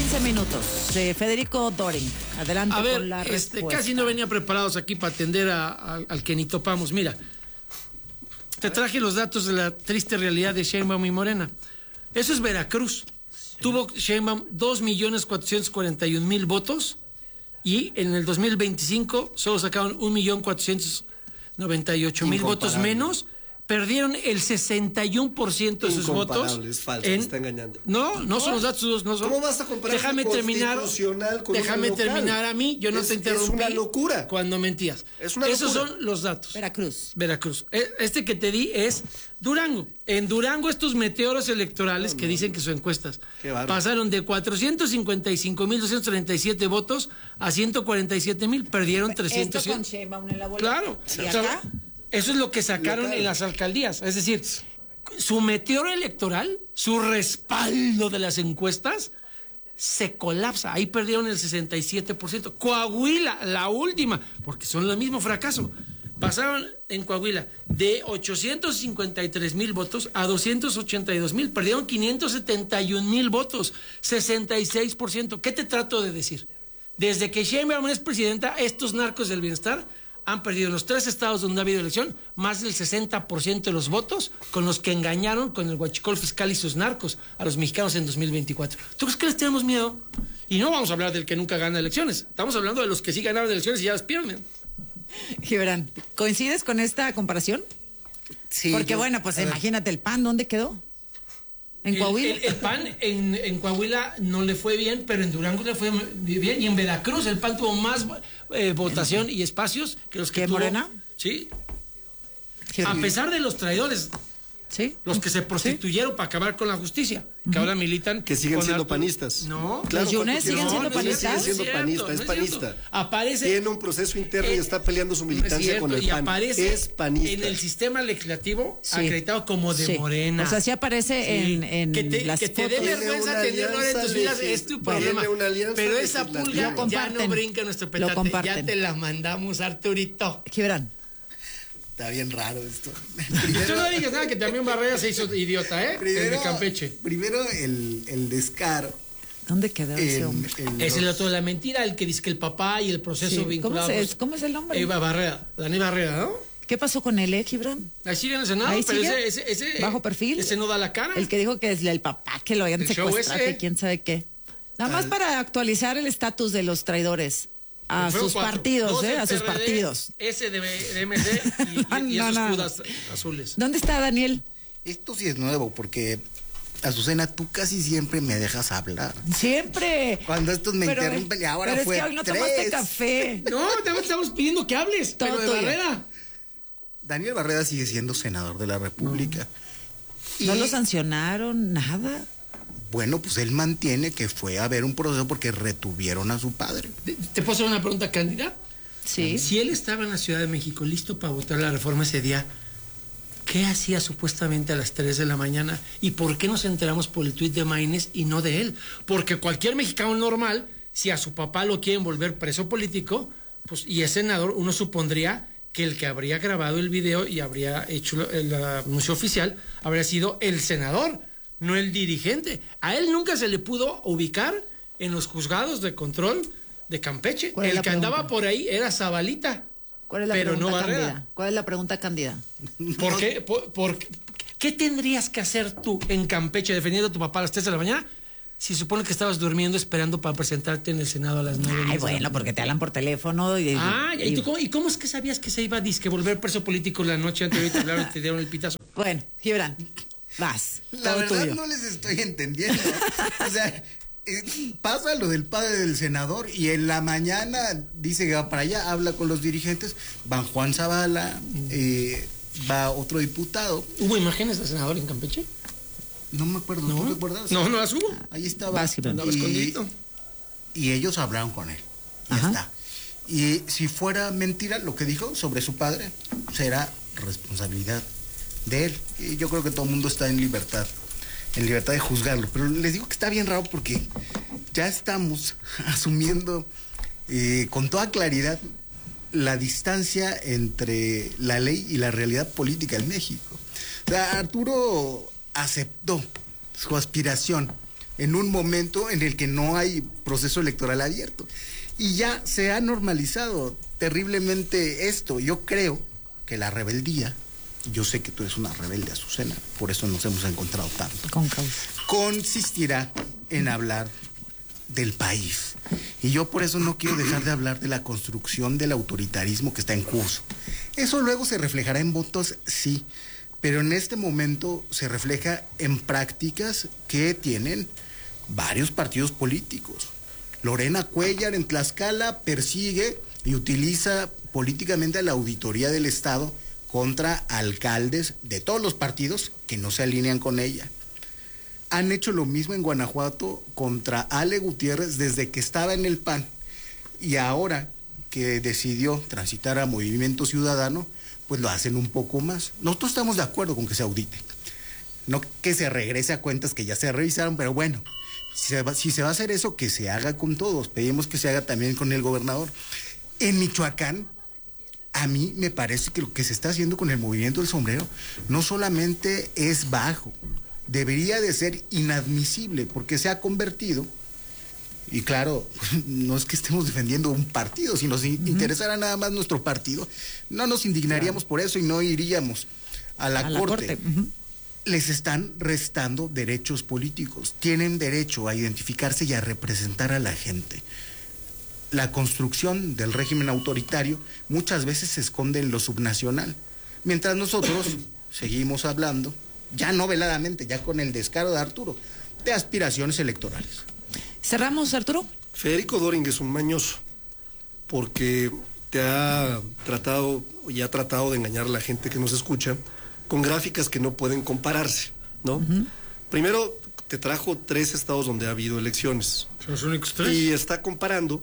15 minutos. Federico Doring, adelante con la respuesta. Casi no venía preparados aquí para atender al que ni topamos. Mira, te traje los datos de la triste realidad de Sheinbaum y Morena. Eso es Veracruz. Sí. Tuvo Sheinbaum 2.441.000 votos y en el 2025 solo sacaron 1.498.000 votos menos. Perdieron el 61% de sus votos. Es falso, me está engañando. No son los datos, no son. ¿Cómo vas a comparar Déjame terminar a mí, yo no te interrumpí. Es una locura. Cuando mentías. Es una locura. Esos son los datos. Veracruz. Este que te di es Durango. En Durango estos meteoros electorales que dicen que son encuestas pasaron de 455.237 votos a 147.000, perdieron 300. Esto con Sheinbaum en la boleta. Claro. ¿Y acá? Eso es lo que sacaron en las alcaldías. Es decir, su meteoro electoral, su respaldo de las encuestas, se colapsa. Ahí perdieron el 67%. Coahuila, la última, porque son el mismo fracaso. Pasaron en Coahuila de 853.000 votos a 282.000. Perdieron 571.000 votos, 66%. ¿Qué te trato de decir? Desde que Sheinbaum es presidenta, estos narcos del bienestar han perdido en los 3 estados donde ha habido elección más del 60% de los votos con los que engañaron con el huachicol fiscal y sus narcos a los mexicanos en 2024. ¿Tú crees que les tenemos miedo? Y no vamos a hablar del que nunca gana elecciones. Estamos hablando de los que sí ganaron elecciones y ya las pierden. Gibran, ¿coincides con esta comparación? Sí. Porque imagínate, el PAN, ¿dónde quedó? ¿En Coahuila? El PAN en Coahuila no le fue bien, pero en Durango le fue bien. Y en Veracruz el PAN tuvo más votación y espacios que los que tuvo Morena. Sí. A pesar de los traidores. Sí. Los que se prostituyeron para acabar con la justicia, que ahora militan. Que siguen siendo panistas. No. Claro, ¿los Yunes siguen siendo panistas? Sigue siendo panista, es panista. Aparece. Tiene un proceso interno y está peleando su militancia con el PAN. Aparece es panista. En el sistema legislativo acreditado como de Morena. O sea, sí aparece en las que te dé vergüenza tenerlo en tus filas, es tu problema. Pero esa pulga ya no brinca en nuestro petate. Ya te la mandamos, Arturito. Gibran. Está bien raro esto. Tú no digas nada, que también Barrera se hizo idiota, ¿eh? Primero, de Campeche. Primero el descaro. ¿Dónde quedó ese hombre? Es el otro de la mentira, el que dice que el papá y el proceso vinculado. ¿Cómo es el nombre? Barrera, Daniel Barrera, ¿no? ¿Qué pasó con él, Gibran? Ahí sigue en el Senado, pero ese bajo perfil. Ese no da la cara. El que dijo que es el papá que lo habían secuestrado y quién sabe qué. Nada más para actualizar el estatus de los traidores. A sus partidos, a sus partidos. Ese de MC y esos cudas azules. ¿Dónde está Daniel? Esto sí es nuevo, porque Azucena, tú casi siempre me dejas hablar. Siempre. Cuando estos me interrumpen, y ahora pero fue es que hoy no tomaste café. No, te estamos pidiendo que hables, pero de Barrera. Daniel Barrera sigue siendo senador de la República. ¿No lo sancionaron? ¿Nada? Bueno, pues él mantiene que fue a ver un proceso porque retuvieron a su padre. ¿Te puedo hacer una pregunta cándida? Sí. Si él estaba en la Ciudad de México listo para votar la reforma ese día, ¿qué hacía supuestamente a las 3 de la mañana? ¿Y por qué nos enteramos por el tuit de Maínez y no de él? Porque cualquier mexicano normal, si a su papá lo quieren volver preso político, pues y es senador, uno supondría que el que habría grabado el video y habría hecho el anuncio oficial habría sido el senador, no el dirigente. A él nunca se le pudo ubicar en los juzgados de control de Campeche. El que andaba por ahí era Zabalita. ¿Cuál es la pero pregunta, no Barrera? Cándida? ¿Cuál es la pregunta, Cándida? ¿Por qué? ¿Qué tendrías que hacer tú en Campeche defendiendo a tu papá a las 3 de la mañana si supone que estabas durmiendo esperando para presentarte en el Senado a las 9? Ay, bueno, porque te hablan por teléfono. ¿Y cómo es que sabías que se iba a volver preso político la noche anterior y te hablaron y te dieron el pitazo? Bueno, Gibran, vas. La verdad tuyo. no les estoy entendiendo. O sea, pasa lo del padre del senador y en la mañana dice que va para allá, habla con los dirigentes, van Juan Zavala, va otro diputado. ¿Hubo imágenes del senador en Campeche? No me acuerdo, ¿tú recuerdas? No las hubo. Ahí estaba. Andaba escondido. Y ellos hablaron con él. Ya está. Y si fuera mentira lo que dijo sobre su padre, será responsabilidad de él. Y yo creo que todo el mundo está en libertad de juzgarlo. Pero les digo que está bien raro porque ya estamos asumiendo con toda claridad la distancia entre la ley y la realidad política en México. O sea, Arturo aceptó su aspiración en un momento en el que no hay proceso electoral abierto. Y ya se ha normalizado terriblemente esto. Yo creo que la rebeldía, yo sé que tú eres una rebelde, Azucena, por eso nos hemos encontrado tanto, con causa, consistirá en hablar del país. Y yo por eso no quiero dejar de hablar de la construcción del autoritarismo que está en curso. Eso luego se reflejará en votos, sí, pero en este momento se refleja en prácticas que tienen varios partidos políticos. Lorena Cuellar en Tlaxcala persigue y utiliza políticamente a la auditoría del Estado contra alcaldes de todos los partidos que no se alinean con ella. Han hecho lo mismo en Guanajuato contra Ale Gutiérrez desde que estaba en el PAN, y ahora que decidió transitar a Movimiento Ciudadano, pues lo hacen un poco más. Nosotros estamos de acuerdo con que se audite, no que se regrese a cuentas que ya se revisaron, pero bueno, si se va a hacer eso, que se haga con todos. Pedimos que se haga también con el gobernador. En Michoacán, a mí me parece que lo que se está haciendo con el Movimiento del Sombrero no solamente es bajo, debería de ser inadmisible, porque se ha convertido, y claro, no es que estemos defendiendo un partido, si nos interesara nada más nuestro partido, no nos indignaríamos por eso y no iríamos a la corte. Les están restando derechos políticos, tienen derecho a identificarse y a representar a la gente. La construcción del régimen autoritario muchas veces se esconde en lo subnacional, mientras nosotros seguimos hablando, ya no veladamente, ya con el descaro de Arturo, de aspiraciones electorales. Cerramos, Arturo. Federico Doring es un mañoso, porque te ha tratado y ha tratado de engañar a la gente que nos escucha con gráficas que no pueden compararse, ¿no? Primero, te trajo 3 estados donde ha habido elecciones. ¿Son los únicos 3? Y está comparando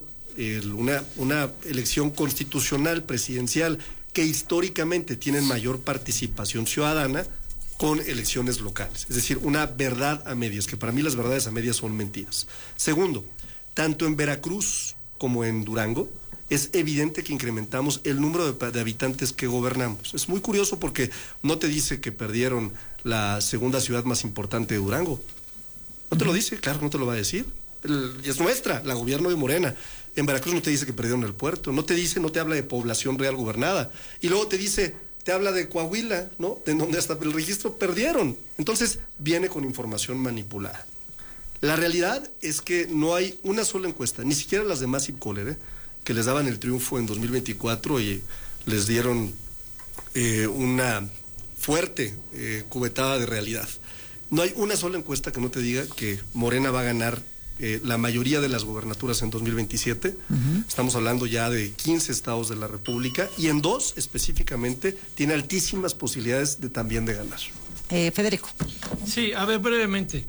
una elección constitucional, presidencial, que históricamente tienen mayor participación ciudadana, con elecciones locales. Es decir, una verdad a medias, que para mí las verdades a medias son mentiras. Segundo, tanto en Veracruz como en Durango, es evidente que incrementamos el número de habitantes que gobernamos. Es muy curioso porque no te dice que perdieron la segunda ciudad más importante de Durango. No te lo dice, claro, no te lo va a decir. Es nuestra, la gobierno de Morena. En Veracruz no te dice que perdieron el puerto, no te dice, no te habla de población real gobernada. Y luego te habla de Coahuila, ¿no? De donde hasta el registro perdieron. Entonces, viene con información manipulada. La realidad es que no hay una sola encuesta, ni siquiera las de Massive Caller, que les daban el triunfo en 2024 y les dieron una fuerte cubetada de realidad. No hay una sola encuesta que no te diga que Morena va a ganar la mayoría de las gobernaturas en 2027. Estamos hablando ya de 15 estados de la República y en 2 específicamente tiene altísimas posibilidades de también de ganar. Federico. Sí, a ver, brevemente.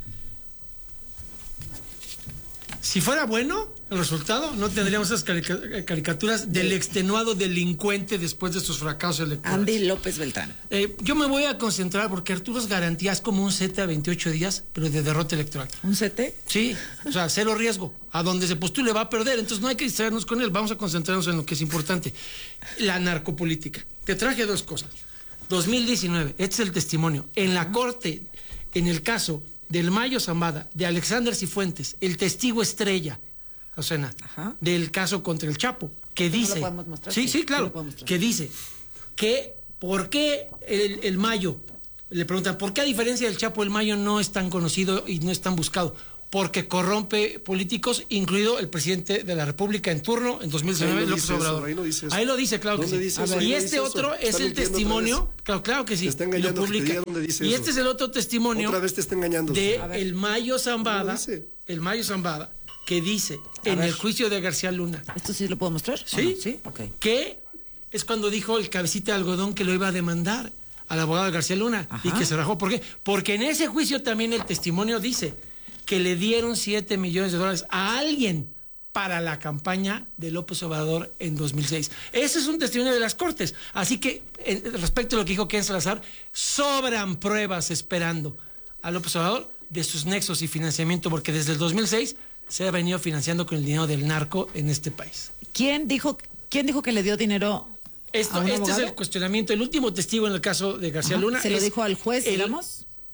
Si fuera bueno el resultado, no tendríamos esas caricaturas del extenuado delincuente después de sus fracasos electorales. Andy López Beltrán. Yo me voy a concentrar porque Arturo es garantía, es como un CETE a 28 días, pero de derrota electoral. ¿Un CETE? Sí, o sea, 0 riesgo. A donde se postule va a perder, entonces no hay que distraernos con él, vamos a concentrarnos en lo que es importante. La narcopolítica. Te traje 2 cosas. 2019, este es el testimonio. En la corte, en el caso del Mayo Zambada, de Alexander Cifuentes, el testigo estrella, Azucena, del caso contra el Chapo, que dice, ¿lo podemos mostrar? sí, claro, que dice que ¿por qué el Mayo? Le preguntan, ¿por qué a diferencia del Chapo el Mayo no es tan conocido y no es tan buscado? Porque corrompe políticos, incluido el presidente de la República en turno en 2019, López Obrador. Ahí lo dice, claro que sí. Y este otro es el testimonio, claro que sí. Te está engañando, lo publica. Y este es el otro testimonio. Otra vez te está engañando. De el Mayo Zambada, que dice en el juicio de García Luna. ¿Esto sí lo puedo mostrar? Sí, no? Sí, okay. Que es cuando dijo el cabecita de algodón que lo iba a demandar al abogado de García Luna. Y que se rajó. ¿Por qué? Porque en ese juicio también el testimonio dice que le dieron $7 millones a alguien para la campaña de López Obrador en 2006. Ese es un testimonio de las Cortes. Así que, respecto a lo que dijo Ken Salazar, sobran pruebas esperando a López Obrador de sus nexos y financiamiento, porque desde el 2006 se ha venido financiando con el dinero del narco en este país. ¿Quién dijo que le dio dinero a un abogado? Es el cuestionamiento. El último testigo en el caso de García Luna. ¿Se lo dijo al juez, digamos?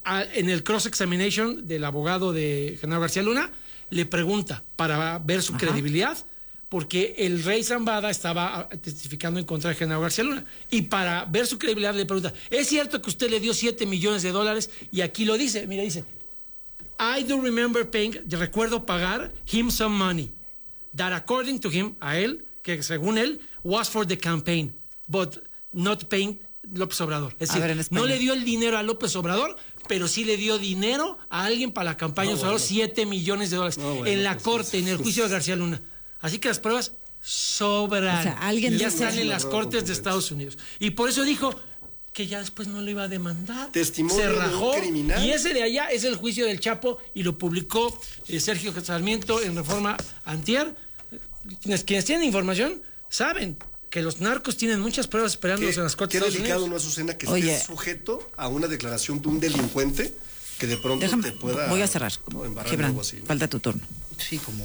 en el cross-examination del abogado de Genaro García Luna, le pregunta para ver su credibilidad, porque el rey Zambada estaba testificando en contra de Genaro García Luna. Y para ver su credibilidad le pregunta, ¿es cierto que usted le dio $7 millones? Y aquí lo dice, mira, dice, I do remember paying, recuerdo pagar him some money, that according to him, a él, que según él, was for the campaign, but not paying López Obrador. Es decir, no le dio el dinero a López Obrador, pero sí le dio dinero a alguien para la campaña de Obrador, $7 millones en la corte, en el juicio de García Luna. Así que las pruebas sobran. O sea, alguien ya están en las cortes de Estados Unidos. Y por eso dijo que ya después no lo iba a demandar. Testimonio se rajó. de un criminal. Y ese de allá es el juicio del Chapo y lo publicó Sergio Sarmiento en Reforma antier. Quienes tienen información saben que los narcos tienen muchas pruebas esperándolos en las cortes de Estados Unidos. Qué delicado, ¿no, Azucena, que estés sujeto a una declaración de un delincuente que de pronto te pueda... Voy a cerrar. Gibran, algo así, ¿no? Falta tu turno. Sí, como...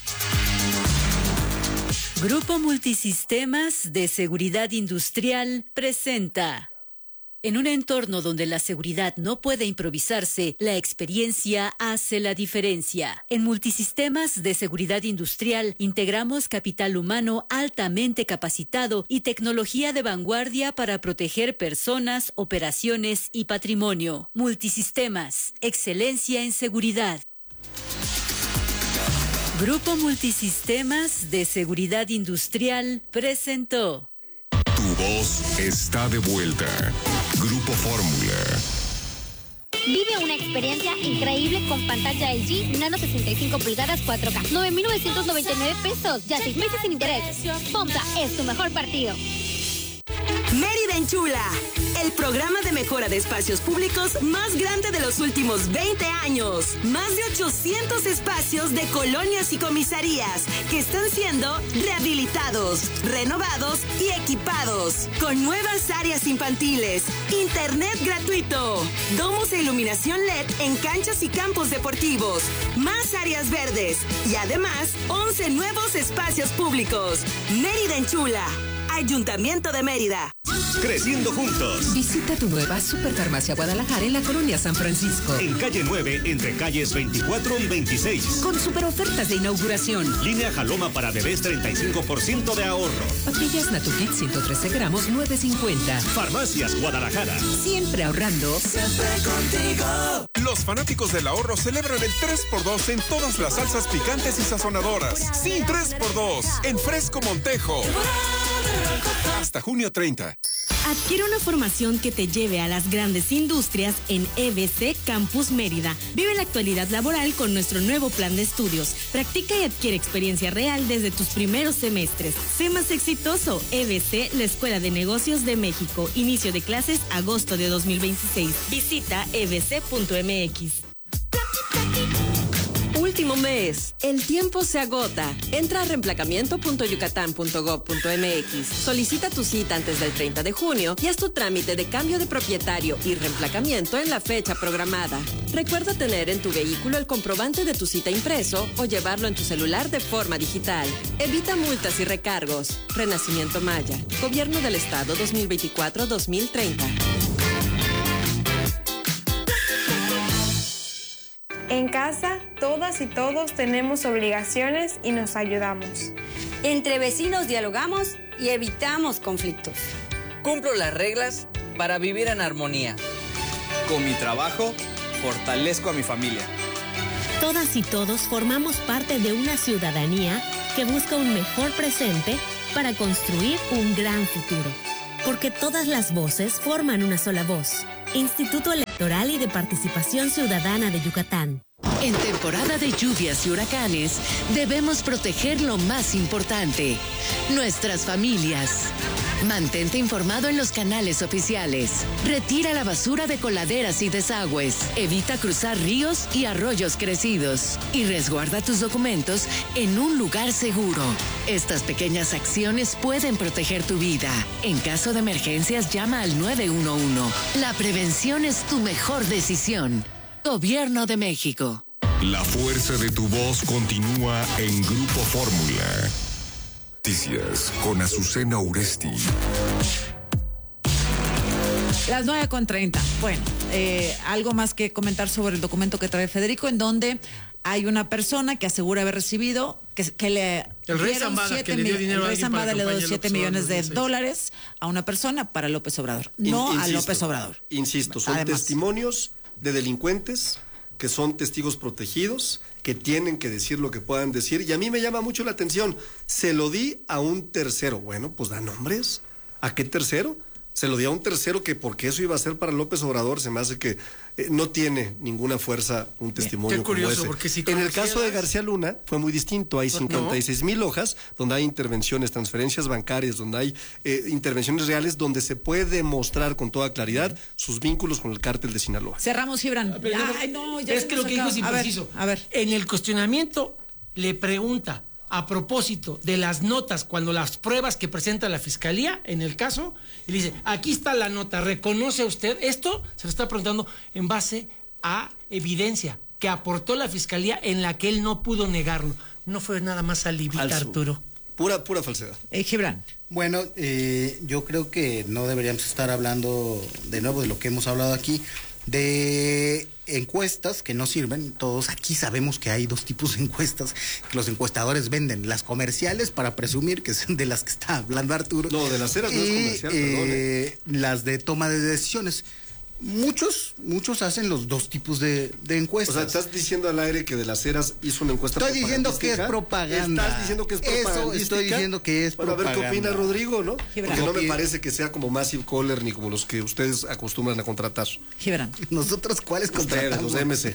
Grupo Multisistemas de Seguridad Industrial presenta. En un entorno donde la seguridad no puede improvisarse, la experiencia hace la diferencia. En Multisistemas de Seguridad Industrial integramos capital humano altamente capacitado y tecnología de vanguardia para proteger personas, operaciones y patrimonio. Multisistemas, excelencia en seguridad. Grupo Multisistemas de Seguridad Industrial presentó. Tu voz está de vuelta. Grupo Fórmula. Vive una experiencia increíble con pantalla LG Nano 65 pulgadas 4K. 9,999 pesos. Ya 6 meses sin interés. FOMSA es tu mejor partido. Mérida Enchula, el programa de mejora de espacios públicos más grande de los últimos 20 años. Más de 800 espacios de colonias y comisarías que están siendo rehabilitados, renovados y equipados. Con nuevas áreas infantiles, internet gratuito, domos e iluminación LED en canchas y campos deportivos, más áreas verdes y además 11 nuevos espacios públicos. Mérida Enchula. Ayuntamiento de Mérida. Creciendo juntos. Visita tu nueva Superfarmacia Guadalajara en la colonia San Francisco. En calle 9, entre calles 24 y 26. Con super ofertas de inauguración. Línea Jaloma para bebés, 35% de ahorro. Papillas Naturkit 113 gramos, 9.50. Farmacias Guadalajara. Siempre ahorrando. Siempre contigo. Los fanáticos del ahorro celebran el 3x2 en todas las salsas picantes y sazonadoras. Sí, 3x2 en Fresco Montejo. Hasta junio 30. Adquiere una formación que te lleve a las grandes industrias en EBC Campus Mérida. Vive la actualidad laboral con nuestro nuevo plan de estudios. Practica y adquiere experiencia real desde tus primeros semestres. Sé más exitoso. EBC, la Escuela de Negocios de México. Inicio de clases agosto de 2026. Visita ebc.mx. Último mes. El tiempo se agota. Entra a reemplacamiento.yucatán.gov.mx. Solicita tu cita antes del 30 de junio y haz tu trámite de cambio de propietario y reemplacamiento en la fecha programada. Recuerda tener en tu vehículo el comprobante de tu cita impreso o llevarlo en tu celular de forma digital. Evita multas y recargos. Renacimiento Maya. Gobierno del Estado 2024-2030. En casa, todas y todos tenemos obligaciones y nos ayudamos. Entre vecinos dialogamos y evitamos conflictos. Cumplo las reglas para vivir en armonía. Con mi trabajo, fortalezco a mi familia. Todas y todos formamos parte de una ciudadanía que busca un mejor presente para construir un gran futuro. Porque todas las voces forman una sola voz. Instituto Electoral y de Participación Ciudadana de Yucatán. En temporada de lluvias y huracanes, debemos proteger lo más importante, nuestras familias. Mantente informado en los canales oficiales. Retira la basura de coladeras y desagües. Evita cruzar ríos y arroyos crecidos. Y resguarda tus documentos en un lugar seguro. Estas pequeñas acciones pueden proteger tu vida. En caso de emergencias, llama al 911. La prevención es tu mejor decisión. Gobierno de México. La fuerza de tu voz continúa en Grupo Fórmula. Noticias con Azucena Uresti. Las 9:30. Bueno, algo más que comentar sobre el documento que trae Federico, en donde hay una persona que asegura haber recibido, que le el rey Zambada, que le dio dinero el rey Zambada le dio 7 millones de dólares a una persona para López Obrador, a López Obrador. Insisto, son testimonios de delincuentes que son testigos protegidos, que tienen que decir lo que puedan decir, y a mí me llama mucho la atención, se lo di a un tercero. Bueno, pues da nombres. ¿A qué tercero? Se lo di a un tercero que porque eso iba a ser para López Obrador, se me hace que no tiene ninguna fuerza un testimonio qué curioso, como ese. Porque si en el caso de García Luna fue muy distinto, hay 56,000 hojas donde hay intervenciones, transferencias bancarias, donde hay intervenciones reales, donde se puede demostrar con toda claridad sus vínculos con el cártel de Sinaloa. Cerramos, Gibran. Es que lo que dijo es impreciso. A ver. En el cuestionamiento le pregunta a propósito de las notas, cuando las pruebas que presenta la fiscalía en el caso, y dice, aquí está la nota, ¿reconoce usted esto? Se lo está preguntando en base a evidencia que aportó la fiscalía en la que él no pudo negarlo. No fue nada más alivita, Arturo. Pura falsedad. Gibran. Bueno, yo creo que no deberíamos estar hablando de nuevo de lo que hemos hablado aquí, de encuestas que no sirven. Todos aquí sabemos que hay dos tipos de encuestas que los encuestadores venden: las comerciales, para presumir que son de las que está hablando Arturo. No, de las ceras no es comercial, perdón. Las de toma de decisiones. Muchos hacen los dos tipos de encuestas. O sea, estás diciendo al aire que de las Heras hizo una encuesta propagandística. Estoy diciendo que es propaganda. Estás diciendo que es propagandística. Eso estoy diciendo que es propaganda. A ver qué opina Rodrigo, ¿no? Porque no me parece que sea como Massive Caller ni como los que ustedes acostumbran a contratar. Gibran. ¿Nosotros cuáles contratamos? Los de MC.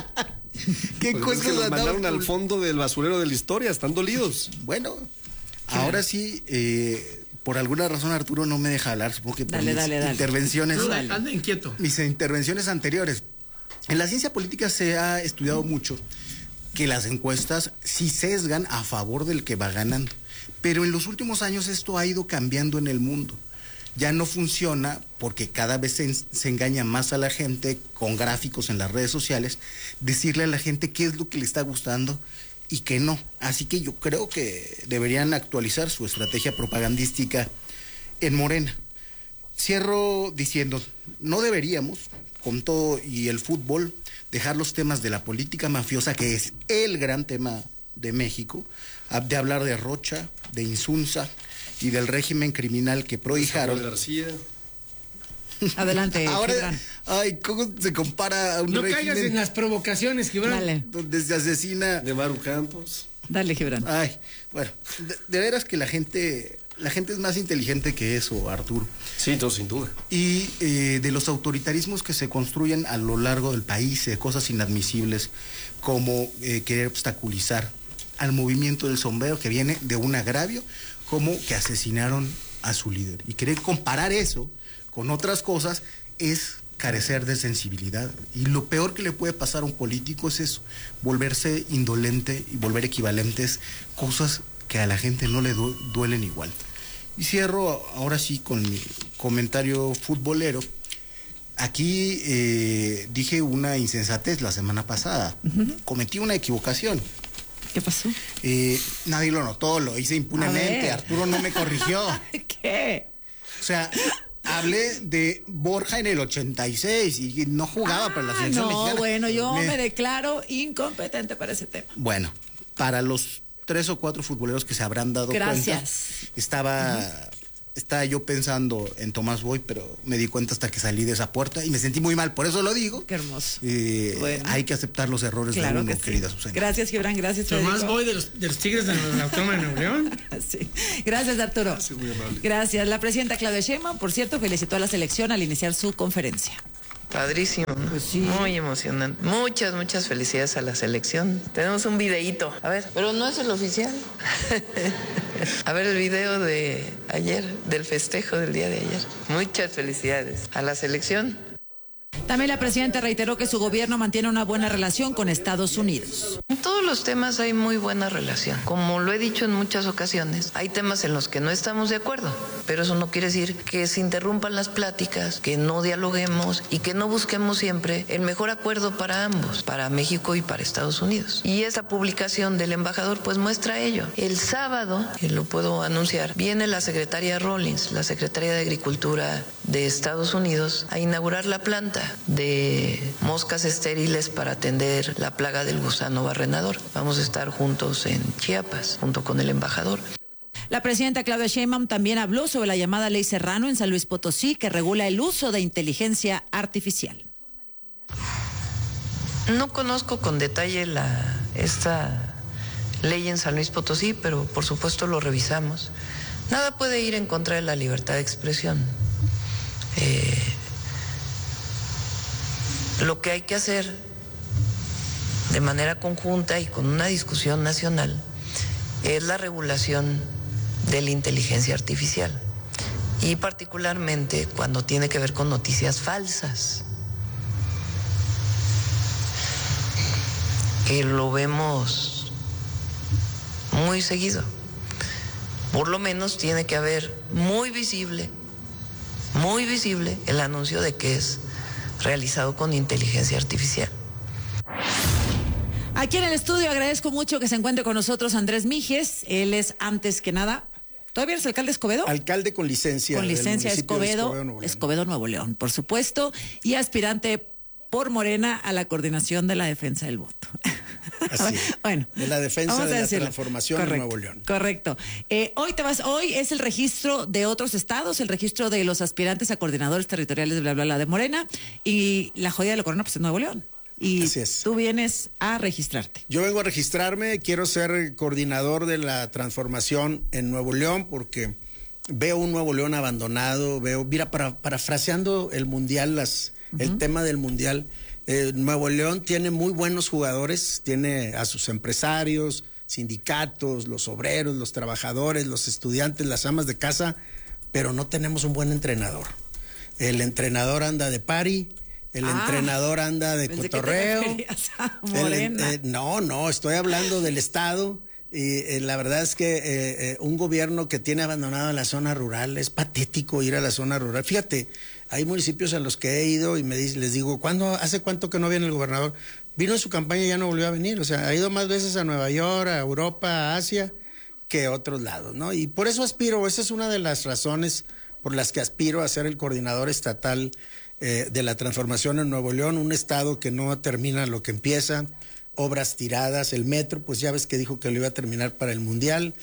¿Qué encuestas los mandaron al fondo del basurero de la historia? Están dolidos. Bueno, ahora sí... por alguna razón Arturo no me deja hablar, supongo que por intervenciones. Anda inquieto. Mis intervenciones anteriores. En la ciencia política se ha estudiado mucho que las encuestas sí sesgan a favor del que va ganando. Pero en los últimos años esto ha ido cambiando en el mundo. Ya no funciona porque cada vez se engaña más a la gente con gráficos en las redes sociales, decirle a la gente qué es lo que le está gustando y que no. Así que yo creo que deberían actualizar su estrategia propagandística en Morena. Cierro diciendo, no deberíamos, con todo y el fútbol, dejar los temas de la política mafiosa, que es el gran tema de México, de hablar de Rocha, de Insunza y del régimen criminal que prohijaron. García. Adelante, ahora, Gibran. Ay, ¿cómo se compara a un régimen? No caigas en las provocaciones, Gibran. Dale. Donde se asesina... De Maru Campos. Dale, Gibran. Ay, bueno, de veras que la gente es más inteligente que eso, Arturo. Sí, todo, sin duda. Y de los autoritarismos que se construyen a lo largo del país, cosas inadmisibles, como querer obstaculizar al movimiento del sombrero, que viene de un agravio, como que asesinaron a su líder. Y querer comparar eso con otras cosas es carecer de sensibilidad. Y lo peor que le puede pasar a un político es eso, volverse indolente y volver equivalentes cosas que a la gente no le duelen igual. Y cierro ahora sí con mi comentario futbolero. Aquí dije una insensatez la semana pasada. Cometí una equivocación. ¿Qué pasó? Nadie lo notó, lo hice impunemente. Arturo no me corrigió. ¿Qué? O sea, hablé de Borja en el 86 y no jugaba para la selección mexicana. Bueno, yo me declaro incompetente para ese tema. Bueno, para los 3 o 4 futboleros que se habrán dado cuenta, estaba yo pensando en Tomás Boy, pero me di cuenta hasta que salí de esa puerta y me sentí muy mal, por eso lo digo. Qué hermoso. Bueno. Hay que aceptar los errores de uno, querida Susana. Gracias, Gibran, gracias, Tomás Federico. Boy de los Tigres de la Autónoma de Nuevo León. Sí. Gracias, Arturo. Sí, muy amable. Gracias. La presidenta Claudia Sheinbaum, por cierto, felicitó a la selección al iniciar su conferencia. Padrísimo, ¿no? Pues sí. Muy emocionante. Muchas felicidades a la selección. Tenemos un videíto. A ver, pero no es el oficial. A ver el video de ayer, del festejo del día de ayer. Muchas felicidades a la selección. También la presidenta reiteró que su gobierno mantiene una buena relación con Estados Unidos. En todos los temas hay muy buena relación. Como lo he dicho en muchas ocasiones, hay temas en los que no estamos de acuerdo, pero eso no quiere decir que se interrumpan las pláticas, que no dialoguemos y que no busquemos siempre el mejor acuerdo para ambos, para México y para Estados Unidos. Y esta publicación del embajador pues muestra ello. El sábado, que lo puedo anunciar, viene la secretaria Rawlings, la secretaria de Agricultura de Estados Unidos, a inaugurar la planta de moscas estériles para atender la plaga del gusano barrenador. Vamos a estar juntos en Chiapas, junto con el embajador. La presidenta Claudia Sheinbaum también habló sobre la llamada Ley Serrano en San Luis Potosí, que regula el uso de inteligencia artificial. No conozco con detalle esta ley en San Luis Potosí, pero por supuesto lo revisamos. Nada puede ir en contra de la libertad de expresión. Lo que hay que hacer de manera conjunta y con una discusión nacional es la regulación de la inteligencia artificial, y particularmente cuando tiene que ver con noticias falsas, que lo vemos muy seguido. Por lo menos tiene que haber muy visible el anuncio de que es realizado con inteligencia artificial. Aquí en el estudio agradezco mucho que se encuentre con nosotros Andrés Mijes. Él es, antes que nada, ¿todavía eres alcalde de Escobedo? Alcalde con licencia. Con licencia, Escobedo, Nuevo León, por supuesto, y aspirante por Morena a la coordinación de la defensa del voto. Así es. Bueno, de la defensa de la transformación en Nuevo León. Correcto. Hoy es el registro de otros estados, el registro de los aspirantes a coordinadores territoriales de Morena, y la joya de la corona pues es Nuevo León. Y tú vienes a registrarte. Yo vengo a registrarme, quiero ser coordinador de la transformación en Nuevo León, porque veo un Nuevo León abandonado, parafraseando el mundial, el tema del mundial. Nuevo León tiene muy buenos jugadores, tiene a sus empresarios, sindicatos, los obreros, los trabajadores, los estudiantes, las amas de casa, pero no tenemos un buen entrenador. El entrenador anda de party, el entrenador anda de cotorreo. No, estoy hablando del Estado. Y la verdad es que un gobierno que tiene abandonado la zona rural, es patético ir a la zona rural. Fíjate, hay municipios a los que he ido y les digo, ¿hace cuánto que no viene el gobernador? Vino en su campaña y ya no volvió a venir. O sea, ha ido más veces a Nueva York, a Europa, a Asia, que a otros lados, ¿no? Y por eso aspiro, esa es una de las razones por las que aspiro a ser el coordinador estatal de la transformación en Nuevo León, un estado que no termina lo que empieza, obras tiradas, el metro, pues ya ves que dijo que lo iba a terminar para el Mundial,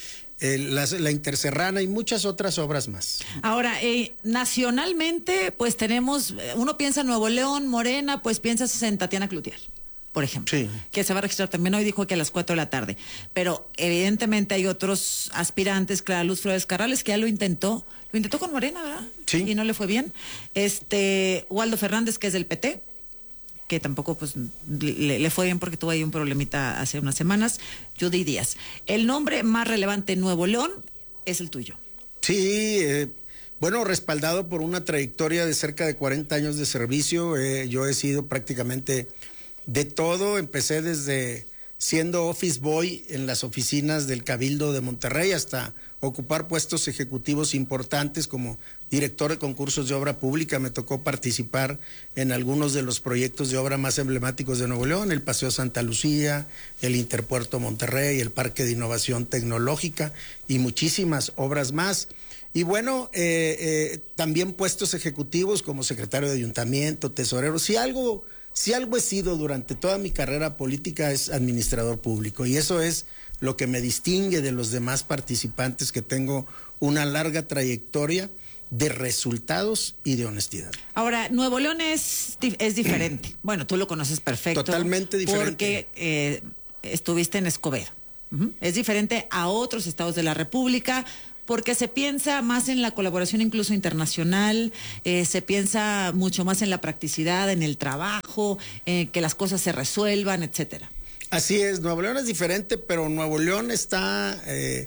la Interserrana y muchas otras obras más. Ahora, nacionalmente, pues tenemos, uno piensa en Nuevo León, Morena, pues piensas en Tatiana Cloutier, por ejemplo, que se va a registrar también hoy, dijo que a las 4 de la tarde. Pero evidentemente hay otros aspirantes, Clara Luz Flores Carrales, que ya lo intentó con Morena, ¿verdad? Sí. Y no le fue bien. Waldo Fernández, que es del PT, que tampoco pues le fue bien porque tuvo ahí un problemita hace unas semanas. Judy Díaz. El nombre más relevante en Nuevo León es el tuyo. Sí, bueno, respaldado por una trayectoria de cerca de 40 años de servicio. Yo he sido prácticamente de todo. Empecé desde siendo office boy en las oficinas del Cabildo de Monterrey hasta ocupar puestos ejecutivos importantes como director de concursos de obra pública. Me tocó participar en algunos de los proyectos de obra más emblemáticos de Nuevo León, el Paseo Santa Lucía, el Interpuerto Monterrey, el Parque de Innovación Tecnológica y muchísimas obras más. Y bueno, también puestos ejecutivos como secretario de ayuntamiento, tesorero. Si algo he sido durante toda mi carrera política es administrador público, y eso es lo que me distingue de los demás participantes, que tengo una larga trayectoria de resultados y de honestidad. Ahora, Nuevo León es diferente. Bueno, tú lo conoces perfecto. Totalmente diferente. Porque estuviste en Escobedo. Es diferente a otros estados de la República, porque se piensa más en la colaboración incluso internacional, se piensa mucho más en la practicidad, en el trabajo, que las cosas se resuelvan, etcétera. Así es, Nuevo León es diferente, pero Nuevo León está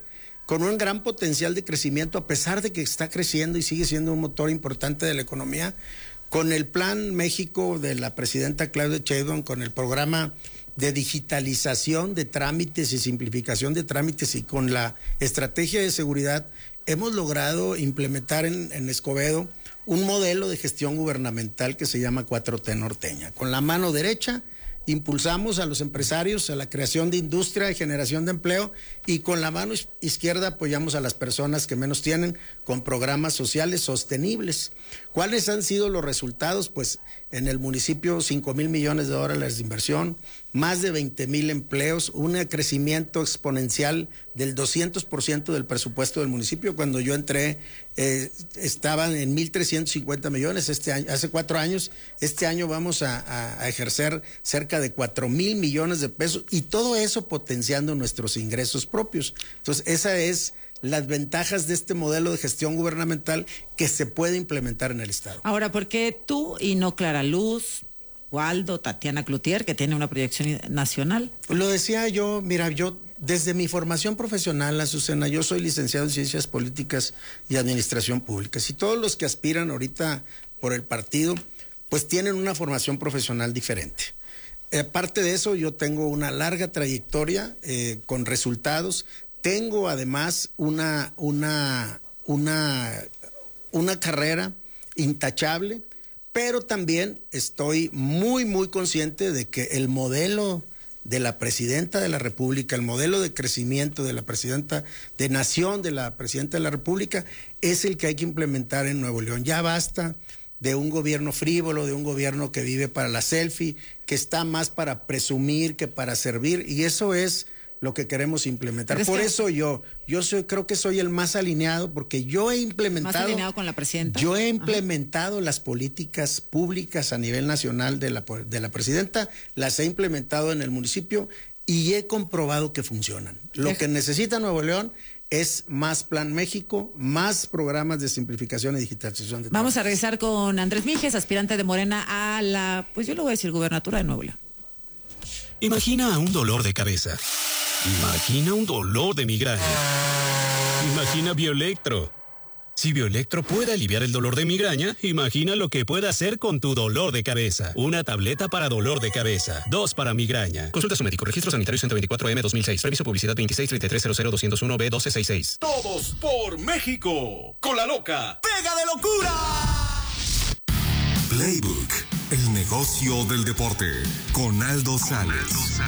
con un gran potencial de crecimiento, a pesar de que está creciendo y sigue siendo un motor importante de la economía. Con el Plan México de la presidenta Claudia Sheinbaum, con el programa de digitalización de trámites y simplificación de trámites, y con la estrategia de seguridad, hemos logrado implementar en Escobedo un modelo de gestión gubernamental que se llama 4T norteña. Con la mano derecha impulsamos a los empresarios a la creación de industria y generación de empleo, y con la mano izquierda apoyamos a las personas que menos tienen con programas sociales sostenibles. ¿Cuáles han sido los resultados? Pues en el municipio, 5,000 millones de dólares de inversión, más de 20,000 empleos, un crecimiento exponencial del 200% del presupuesto del municipio. Cuando yo entré, estaban en 1,350 millones este año, hace 4 años. Este año vamos a ejercer cerca de 4,000 millones de pesos, y todo eso potenciando nuestros ingresos propios. Entonces, esa es las ventajas de este modelo de gestión gubernamental que se puede implementar en el Estado. Ahora, ¿por qué tú y no Clara Luz, Waldo, Tatiana Cloutier, que tiene una proyección nacional? Lo decía yo, mira, yo desde mi formación profesional, Azucena, yo soy licenciado en Ciencias Políticas y Administración Pública. Y todos los que aspiran ahorita por el partido, pues tienen una formación profesional diferente. Aparte de eso, yo tengo una larga trayectoria con resultados. Tengo además una carrera intachable, pero también estoy muy, muy consciente de que el modelo de la presidenta de la República, el modelo de crecimiento de la presidenta de nación, de la presidenta de la República, es el que hay que implementar en Nuevo León. Ya basta de un gobierno frívolo, de un gobierno que vive para la selfie, que está más para presumir que para servir, y eso es lo que queremos implementar. Por eso yo creo que soy el más alineado, porque yo he implementado... ¿Más alineado con la presidenta? Yo he implementado las políticas públicas a nivel nacional de la presidenta, las he implementado en el municipio y he comprobado que funcionan. Lo que necesita Nuevo León es más Plan México, más programas de simplificación y digitalización. Vamos a regresar con Andrés Mijes, aspirante de Morena a la, pues yo lo voy a decir, gubernatura de Nuevo León. Imagina un dolor de cabeza. Imagina un dolor de migraña. Imagina Bioelectro. Si Bioelectro puede aliviar el dolor de migraña, imagina lo que puede hacer con tu dolor de cabeza. Una tableta para dolor de cabeza, 2 para migraña. Consulta a su médico. Registro sanitario 124M 2006. Permiso publicidad 2633000201B1266. Todos por México. Con la loca. ¡Pega de locura! Playbook, el negocio del deporte, con Aldo Sales.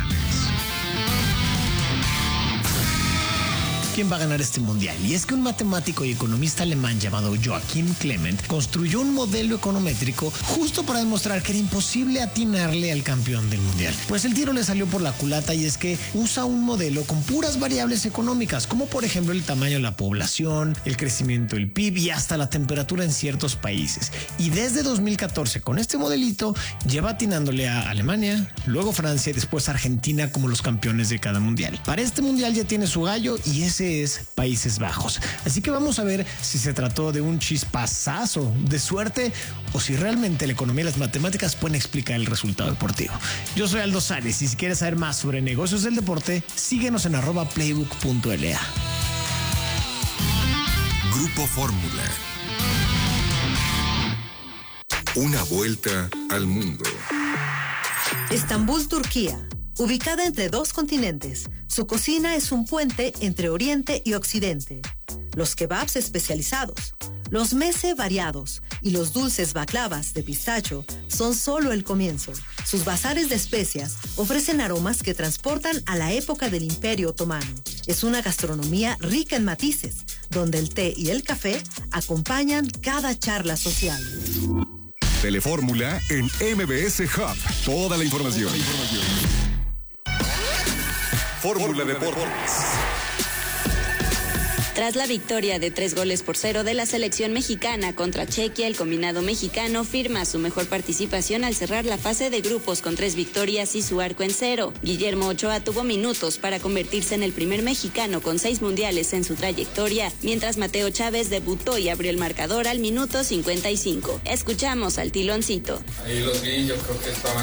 ¿Quién va a ganar este mundial? Y es que un matemático y economista alemán llamado Joachim Clement construyó un modelo econométrico justo para demostrar que era imposible atinarle al campeón del mundial. Pues el tiro le salió por la culata, y es que usa un modelo con puras variables económicas, como por ejemplo el tamaño de la población, el crecimiento del PIB y hasta la temperatura en ciertos países. Y desde 2014, con este modelito, lleva atinándole a Alemania, luego Francia y después Argentina como los campeones de cada mundial. Para este mundial ya tiene su gallo, y ese es Países Bajos. Así que vamos a ver si se trató de un chispazazo de suerte o si realmente la economía y las matemáticas pueden explicar el resultado deportivo. Yo soy Aldo Sales, y si quieres saber más sobre negocios del deporte, síguenos en @playbook.la. Grupo Fórmula. Una vuelta al mundo. Estambul, Turquía. Ubicada entre 2 continentes, su cocina es un puente entre Oriente y Occidente. Los kebabs especializados, los meze variados y los dulces baklavas de pistacho son solo el comienzo. Sus bazares de especias ofrecen aromas que transportan a la época del Imperio Otomano. Es una gastronomía rica en matices, donde el té y el café acompañan cada charla social. Telefórmula en MBS Hub. Toda la información. Fórmula Deportes. Tras la victoria de 3-0 de la selección mexicana contra Chequia, el combinado mexicano firma su mejor participación al cerrar la fase de grupos con 3 victorias y su arco en 0. Guillermo Ochoa tuvo minutos para convertirse en el primer mexicano con 6 mundiales en su trayectoria, mientras Mateo Chávez debutó y abrió el marcador al minuto 55. Escuchamos al Tiloncito. Ahí los vi, yo creo que estaban